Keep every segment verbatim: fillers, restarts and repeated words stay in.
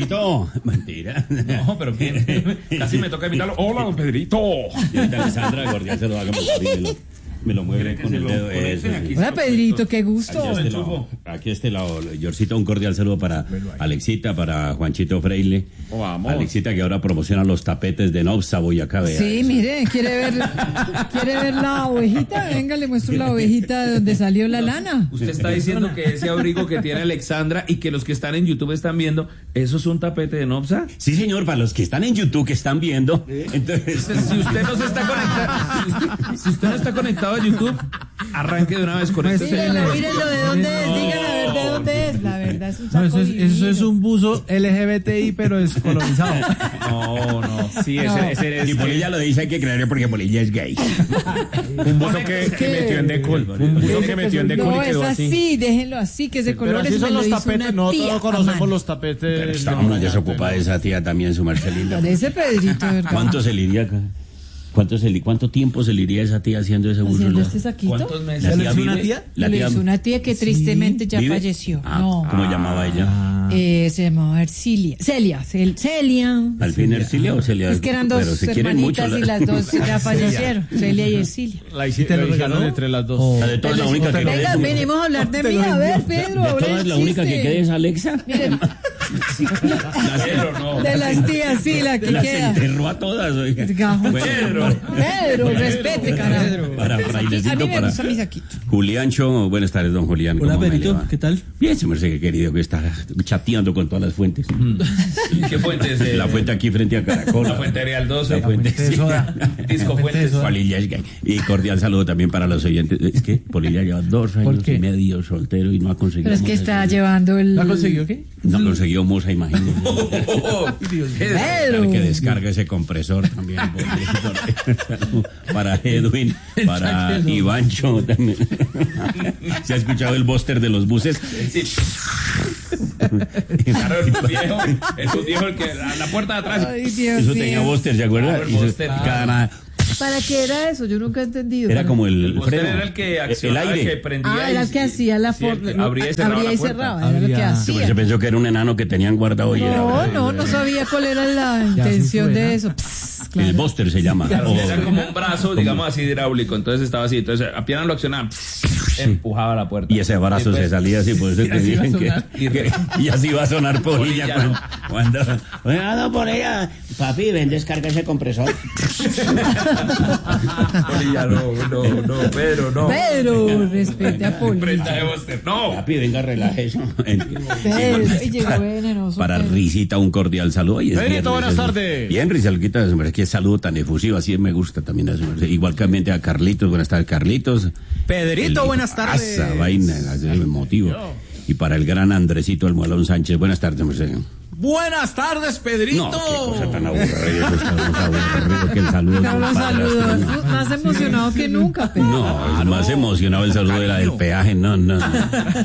Pedrito. Mentira. No, pero ¿quién? Casi me toca invitarlo. Hola, don Pedrito. Y ahorita Alessandra Cordial se lo haga me lo, me lo mueve con el dedo. Eso, sí. Hola, Pedrito, qué gusto. Aquí a este lado, aquí a este lado, Yorcito, un cordial saludo para Alexita, para Juanchito Freile. Oh, vamos. Alexita, que ahora promociona los tapetes de Nobsa, Boyacá. Vea Sí, eso. mire, quiere ver, quiere ver la ovejita. Venga, le muestro la ovejita de donde salió la lana. Usted está diciendo que ese abrigo que tiene Alexandra y que los que están en YouTube están viendo, ¿eso es un tapete de Nobsa? Sí, señor, para los que están en YouTube, que están viendo. Entonces, Si usted no se está conectado, si usted, si usted no está conectado a YouTube, arranque de una vez con esto. Mírenlo, mírenlo, ¿de dónde es? Díganme a ver de dónde es. La verdad es un saco No, eso, es, eso divino. es un buzo L G B T I, pero descolonizado. No, no, sí, ese, No. ese es. y Polilla lo dice, hay que creerlo porque Polilla es gay. Un buzo que, que metió en Decul. Un buzo que metió en Decul No, y es quedó así, así. déjenlo así, que ese color Pero es así son los una tapetes, nosotros tía no a conocemos mano. los tapetes. Pero estaba muy desocupada esa tía también, su Marcelina. Parece Pedrito, ¿verdad? ¿Cuánto se le iría acá? ¿Cuánto, se le, ¿Cuánto tiempo se le iría a esa tía haciendo ese buzo? ¿Haciendo ya? este saquito? ¿Cuántos meses? ¿La ¿Se lo tía hizo una vive? tía? ¿La Le tía hizo una tía que tristemente ya vive? falleció. Ah, No. ¿cómo llamaba ella? Eh, se llamaba Ercilia. Celia, Cel- Celia. ¿Al fin Ercilia o Celia? Es que eran dos Pero se quieren mucho. hermanitas y la- las dos ya fallecieron. Celia y Ercilia. La hiciste lo hicieron entre las dos. La de todas la única que Venga, quede. venimos a hablar de mí. A ver, Pedro, De ahora todas el la única que chiste. quede es Alexa. Miren, Pero no. de las tías, sí, la que Las queda. enterró a todas, oiga. Gajo. Bueno, Pedro, respete, carajo. para A mí Frailecito, me para gusta mi saquito. Juliancho. Buenas tardes, don Julián. Hola, ¿cómo me le Pedrito, va? ¿qué tal? Bien, se me hace que querido que está chateando con todas las fuentes. ¿Qué fuente es? eh? La fuente aquí frente a Caracol. La fuente Real doce. La fuente, fuente de sí. soda. Disco La fuente de Fuentes. soda. Polilla es gay. Y cordial saludo también para los oyentes. Es que Polilla lleva dos años qué? y medio soltero y no ha conseguido. Pero es que musa. está llevando el. ¿La consiguió qué? No consiguió musa, imagínate. Oh, Pedro. Que descargue ese compresor también. Para Edwin, para Ivancho también. ¿Se ha escuchado el búster de los buses? Claro, es un viejo, es un viejo el que a la puerta de atrás. Ay, Dios Eso mío. tenía búster, ¿se acuerda? Claro, el Y se- búster, cada- ¿Para qué era eso? Yo nunca he entendido. Era como el, El búster freno. era el que el accionaba, el, que aire. prendía. Ah, era y- el que hacía la sí, el forma. que abría y cerraba abría la y puerta. cerraba, era lo que Abría. Se hacía. pensó que era un enano que tenían guardado y No, era no, no sabía cuál era la Ya, sí intención fue, de ¿no? eso. Pss, claro. el búster se llama. O- Era como un brazo, digamos así, hidráulico. Entonces estaba así. Entonces apenas lo accionaba, empujaba la puerta. Y ese brazo Después- se salía así, por eso Y te así iba a dicen que, sonar. que- y así va a sonar Polilla Polilla, cuando, no. cuando oiga, no, Polilla, papi, ven, descarga ese compresor. Polilla, no, no, no, Pedro, no. Pedro, respete a Poli. Prenda de búster, no. Papi, venga, relaje eso. Pedro, y llegó venenoso. Para Pedro. Risita, un cordial saludo. Y es Pedrito, viernes, buenas es- tardes. Bien, Risalquita, qué saludo tan efusivo, así me gusta también. a su merced. Igualmente a Carlitos, buenas tardes, Carlitos. Pedrito, El- buenas tardes. Esa vaina, el motivo. Y para el gran Andresito Almuelón Sánchez, buenas tardes, Mercedes. Buenas tardes, Pedrito. No, qué cosa tan aburrida, eso está más aburrido que el saludo. No, los compadre, saludos. hasta- Más emocionado que nunca, Pedro. No, el más emocionado el saludo era del peaje, no, no. no.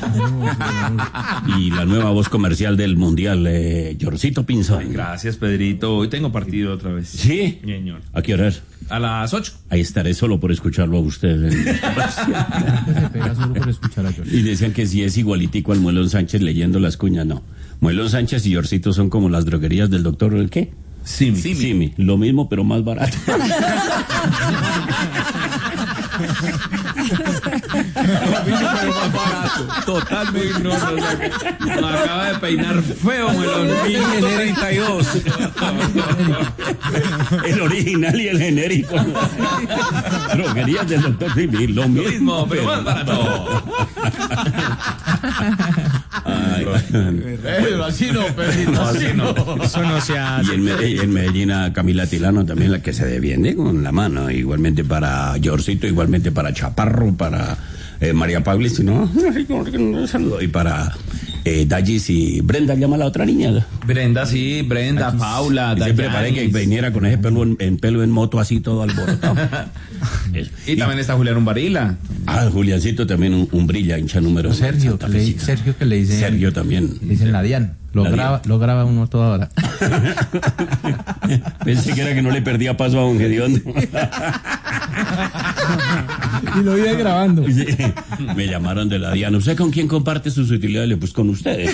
Y la nueva voz comercial del Mundial, eh, Yorcito Pinzón. Gracias, Pedrito. Hoy tengo partido otra vez. ¿Sí? Señor. ¿A qué horas? A las ocho. Ahí estaré solo por escucharlo a usted. Se pega solo por escuchar a George. Y decían que si es igualitico al Muelón Sánchez leyendo las cuñas, no. Muelón Sánchez y Yorcito son como las droguerías del doctor, ¿el qué? Simi. Simi. Lo mismo, pero más barato. Totalmente. No, no, no, me acaba de peinar feo, Melón. Minuto treinta y dos. El original y el genérico. Droguerías del doctor Simi, lo Lo mismo, mismo, pero más barato. Ay, Pedro, así no, Pedrito, así no. Eso no se y en, Medellín, en Medellín a Camila Tilano también, la que se defiende con la mano. Igualmente para Yorcito, igualmente para Chaparro, para eh, María Pablis, ¿no? Saludo. Y para eh, Dallis y Brenda, llama a la otra niña. Brenda, sí, Brenda, Paula, Y siempre parece que Dayanis. viniera con ese pelo en, en pelo en moto así todo alborotado. Eso. Y también está Julián Umbarila. Ah, Juliancito también un, un brilla, hincha número Sergio, Santa que le, Fecita. Sergio que le dicen. Sergio también. Le dicen la Dian. Lo La graba, lo graba uno toda hora. Pensé que era que no le perdía paso a don Gediondo. Y lo iba grabando. Sí. Me llamaron de la Diana. ¿Usted con quién comparte sus utilidades? Pues con ustedes.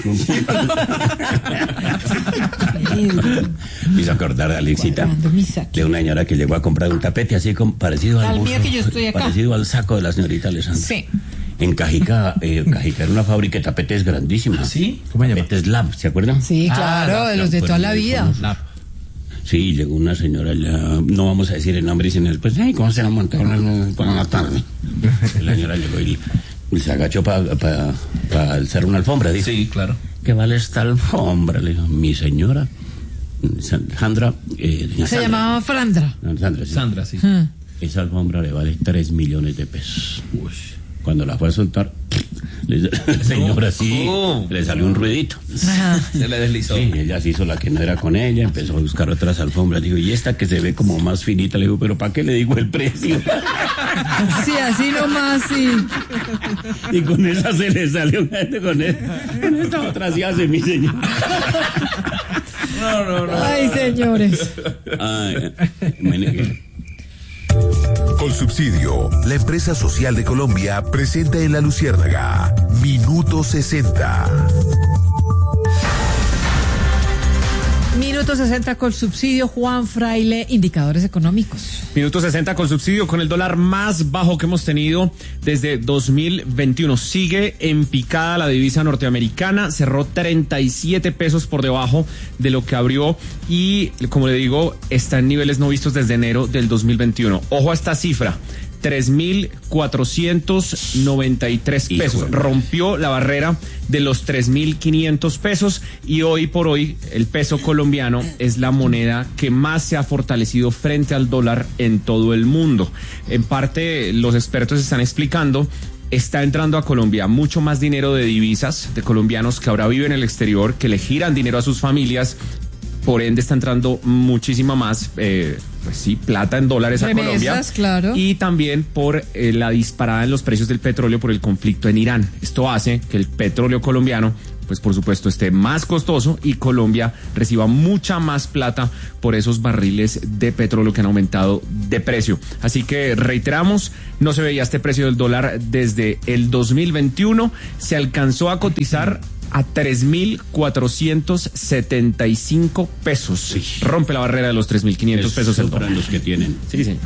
Me hizo acordar de Alexita, de una señora que llegó a comprar un tapete así como parecido al, Al buzo, mío que yo estoy acá. parecido al saco de la señorita Alessandra. Sí. En Cajica, eh, Cajica era una fábrica de tapetes grandísima. ¿Sí? ¿Cómo se llama? Tapetes Lab, ¿se acuerdan? Sí, claro, Ah, de los de Pues, toda la muy vida. famosos. Sí, llegó una señora allá, no vamos a decir el nombre, sino después, ay, ¿cómo se la montaron para la tarde? La señora llegó y, y se agachó para pa, pa alzar una alfombra, dijo. Sí, claro. ¿Qué vale esta alfombra? Le dijo, mi señora, Sandra. Eh, Se Sandra. llamaba Frandra. No, Sandra, sí. Sandra, sí. Ah. Esa alfombra le vale tres millones de pesos. Uy. Cuando la fue a soltar, le, la señora sí, Oh. le salió un ruidito. Ajá. Se le deslizó. Sí, ella se hizo la que no era con ella, empezó a buscar otras alfombras. Digo, y esta que se ve como más finita, le digo, pero ¿para qué le digo el precio? Sí, así nomás, sí. Y con esa se le salió, con, el, con esta otra sí hace mi señor. No, no, no. Ay, señores. Ay, me- Colsubsidio, la empresa social de Colombia, presenta en La Luciérnaga Minuto sesenta. Minuto sesenta con subsidio, Juan Fraile, indicadores económicos. Minuto sesenta con subsidio, con el dólar más bajo que hemos tenido desde dos mil veintiuno. Sigue en picada la divisa norteamericana, cerró treinta y siete pesos por debajo de lo que abrió y, como le digo, está en niveles no vistos desde enero del dos mil veintiuno. Ojo a esta cifra. tres mil cuatrocientos noventa y tres pesos. Híjole. Rompió la barrera de los tres mil quinientos pesos y hoy por hoy el peso colombiano es la moneda que más se ha fortalecido frente al dólar en todo el mundo. En parte, los expertos están explicando, está entrando a Colombia mucho más dinero de divisas, de colombianos que ahora viven en el exterior, que le giran dinero a sus familias. Por ende está entrando muchísima más, eh, pues sí, plata en dólares a Remesas, Colombia. claro. Y también por eh, la disparada en los precios del petróleo por el conflicto en Irán. Esto hace que el petróleo colombiano, pues por supuesto, esté más costoso y Colombia reciba mucha más plata por esos barriles de petróleo que han aumentado de precio. Así que reiteramos, no se veía este precio del dólar desde el dos mil veintiuno. Se alcanzó a cotizar a tres mil cuatrocientos setenta y cinco pesos. Sí. Rompe la barrera de los tres mil quinientos pesos el para dólar. los que tienen. Sí, señor.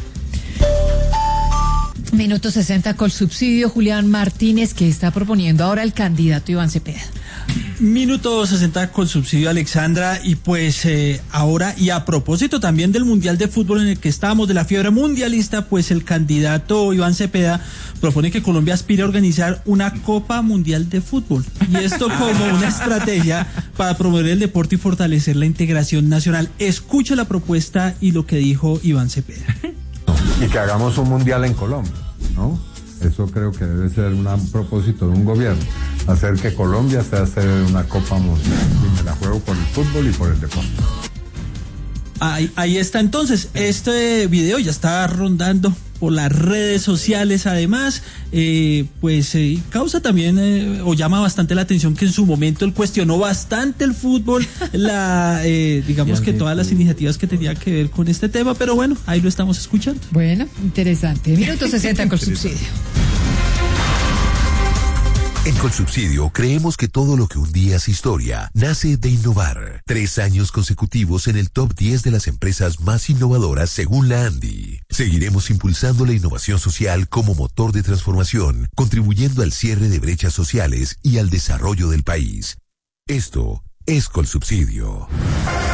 Minuto sesenta con subsidio, Julián Martínez, que está proponiendo ahora el candidato Iván Cepeda. Minuto sesenta con subsidio, Alexandra, y pues eh, ahora, y a propósito también del Mundial de Fútbol en el que estamos, de la fiebre mundialista, pues el candidato Iván Cepeda propone que Colombia aspire a organizar una Copa Mundial de Fútbol, y esto como una estrategia para promover el deporte y fortalecer la integración nacional. Escucha la propuesta y lo que dijo Iván Cepeda. Y que hagamos un mundial en Colombia, ¿no? Eso creo que debe ser un propósito de un gobierno, hacer que Colombia sea hacer una Copa Mundial. Y me la juego por el fútbol y por el deporte. Ahí, ahí está entonces, este video ya está rondando por las redes sociales, además, eh, pues eh, causa también eh, o llama bastante la atención que en su momento él cuestionó bastante el fútbol, la eh, digamos que todas las iniciativas que tenían que ver con este tema, pero bueno, ahí lo estamos escuchando. Bueno, interesante. Minuto sesenta con subsidio. En Colsubsidio creemos que todo lo que un día es historia nace de innovar. Tres años consecutivos en el top diez de las empresas más innovadoras según la ANDI. Seguiremos impulsando la innovación social como motor de transformación, contribuyendo al cierre de brechas sociales y al desarrollo del país. Esto es Colsubsidio.